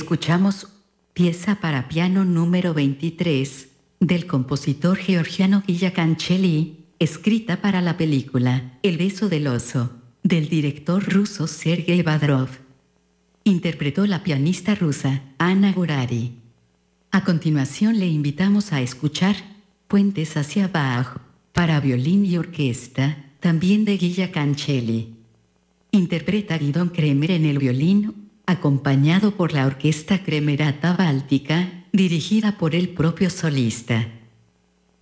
Escuchamos pieza para piano número 23 del compositor georgiano Guilla Cancelli, escrita para la película El beso del oso, del director ruso Sergei Badrov. Interpretó la pianista rusa Anna Gurari. A continuación le invitamos a escuchar Puentes hacia Bach, para violín y orquesta, también de Guilla Cancelli. Interpreta Guidon Kremer en el violín, acompañado por la Orquesta Kremerata Báltica, dirigida por el propio solista.